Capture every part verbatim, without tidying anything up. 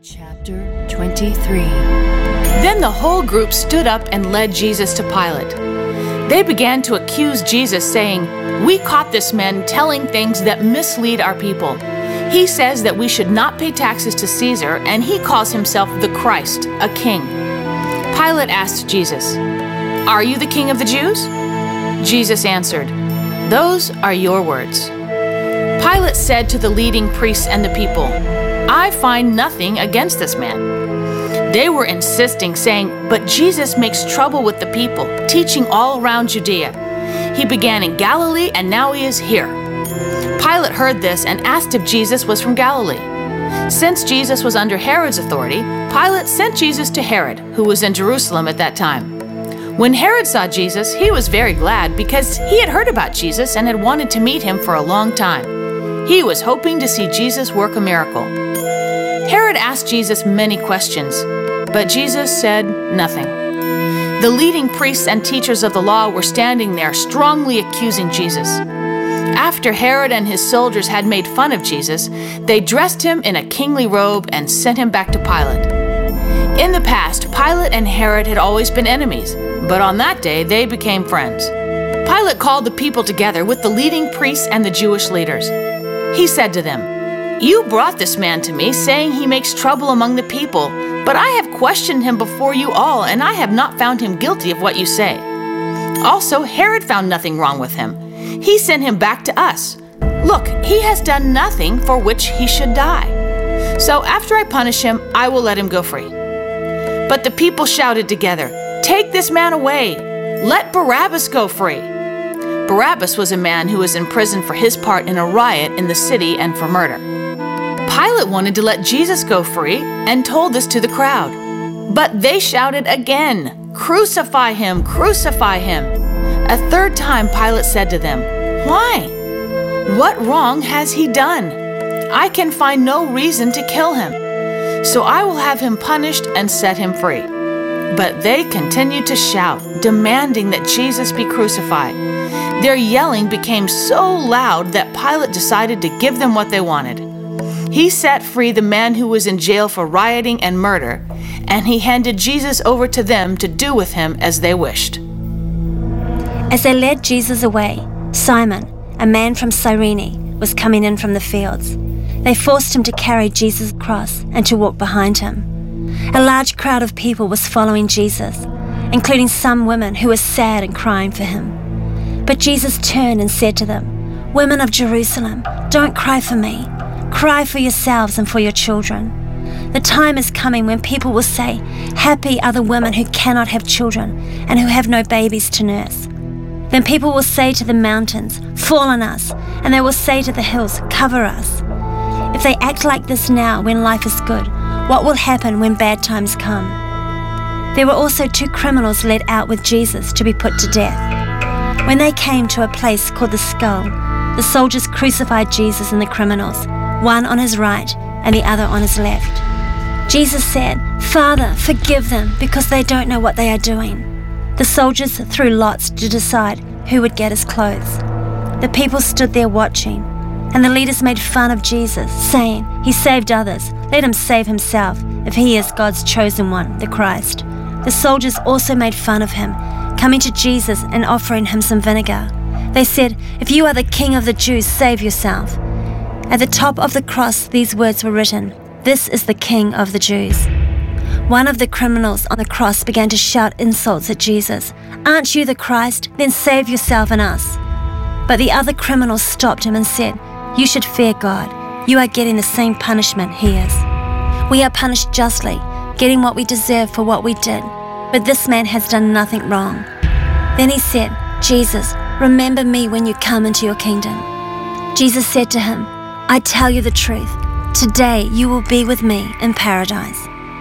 Chapter twenty-three. Then the whole group stood up and led Jesus to Pilate. They began to accuse Jesus, saying, "We caught this man telling things that mislead our people. He says that we should not pay taxes to Caesar, and he calls himself the Christ, a king." Pilate asked Jesus, "Are you the king of the Jews?" Jesus answered, "Those are your words." Pilate said to the leading priests and the people, "I find nothing against this man." They were insisting, saying, "But Jesus makes trouble with the people, teaching all around Judea. He began in Galilee, and now he is here." Pilate heard this and asked if Jesus was from Galilee. Since Jesus was under Herod's authority, Pilate sent Jesus to Herod, who was in Jerusalem at that time. When Herod saw Jesus, he was very glad because he had heard about Jesus and had wanted to meet him for a long time. He was hoping to see Jesus work a miracle. Herod asked Jesus many questions, but Jesus said nothing. The leading priests and teachers of the law were standing there, strongly accusing Jesus. After Herod and his soldiers had made fun of Jesus, they dressed him in a kingly robe and sent him back to Pilate. In the past, Pilate and Herod had always been enemies, but on that day they became friends. Pilate called the people together with the leading priests and the Jewish leaders. He said to them, "You brought this man to me, saying he makes trouble among the people, but I have questioned him before you all, and I have not found him guilty of what you say. Also, Herod found nothing wrong with him. He sent him back to us. Look, he has done nothing for which he should die. So after I punish him, I will let him go free." But the people shouted together, "Take this man away! Let Barabbas go free!" Barabbas was a man who was in prison for his part in a riot in the city and for murder. Pilate wanted to let Jesus go free and told this to the crowd. But they shouted again, "Crucify him! Crucify him!" A third time Pilate said to them, "Why? What wrong has he done? I can find no reason to kill him. So I will have him punished and set him free." But they continued to shout, demanding that Jesus be crucified. Their yelling became so loud that Pilate decided to give them what they wanted. He set free the man who was in jail for rioting and murder, and he handed Jesus over to them to do with him as they wished. As they led Jesus away, Simon, a man from Cyrene, was coming in from the fields. They forced him to carry Jesus' cross and to walk behind him. A large crowd of people was following Jesus, including some women who were sad and crying for him. But Jesus turned and said to them, "Women of Jerusalem, don't cry for me. Cry for yourselves and for your children. The time is coming when people will say, 'Happy are the women who cannot have children and who have no babies to nurse.' Then people will say to the mountains, 'Fall on us,' and they will say to the hills, 'Cover us.' If they act like this now when life is good, what will happen when bad times come?" There were also two criminals led out with Jesus to be put to death. When they came to a place called the Skull, the soldiers crucified Jesus and the criminals, one on his right and the other on his left. Jesus said, "Father, forgive them, because they don't know what they are doing." The soldiers threw lots to decide who would get his clothes. The people stood there watching, and the leaders made fun of Jesus, saying, "He saved others. Let him save himself, if he is God's chosen one, the Christ." The soldiers also made fun of him, coming to Jesus and offering him some vinegar. They said, "If you are the king of the Jews, save yourself." At the top of the cross, these words were written, "This is the King of the Jews." One of the criminals on the cross began to shout insults at Jesus. "Aren't you the Christ? Then save yourself and us." But the other criminal stopped him and said, "You should fear God. You are getting the same punishment he is. We are punished justly, getting what we deserve for what we did. But this man has done nothing wrong." Then he said, "Jesus, remember me when you come into your kingdom." Jesus said to him, "I tell you the truth. Today you will be with me in paradise."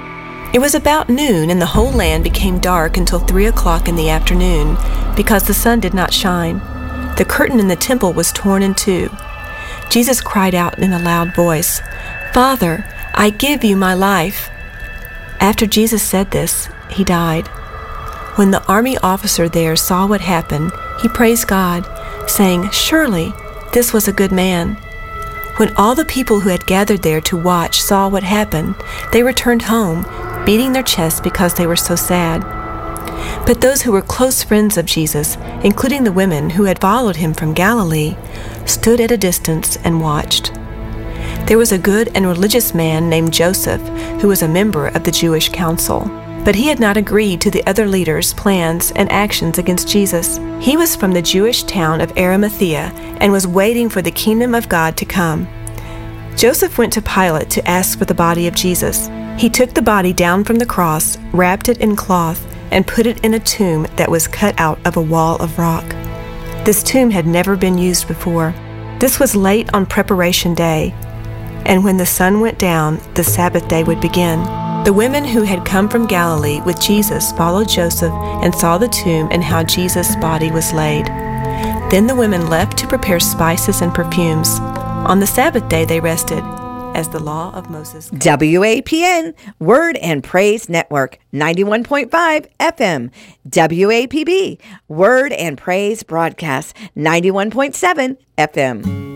It was about noon, and the whole land became dark until three o'clock in the afternoon, because the sun did not shine. The curtain in the temple was torn in two. Jesus cried out in a loud voice, "Father, I give you my life." After Jesus said this, he died. When the army officer there saw what happened, he praised God, saying, "Surely this was a good man." When all the people who had gathered there to watch saw what happened, they returned home, beating their chests because they were so sad. But those who were close friends of Jesus, including the women who had followed him from Galilee, stood at a distance and watched. There was a good and religious man named Joseph, who was a member of the Jewish council. But he had not agreed to the other leaders' plans and actions against Jesus. He was from the Jewish town of Arimathea and was waiting for the kingdom of God to come. Joseph went to Pilate to ask for the body of Jesus. He took the body down from the cross, wrapped it in cloth, and put it in a tomb that was cut out of a wall of rock. This tomb had never been used before. This was late on Preparation Day, and when the sun went down, the Sabbath day would begin. The women who had come from Galilee with Jesus followed Joseph and saw the tomb and how Jesus' body was laid. Then the women left to prepare spices and perfumes. On the Sabbath day they rested, as the law of Moses commanded. W A P N, Word and Praise Network, ninety-one point five F M. W A P B, Word and Praise Broadcast, ninety-one point seven F M.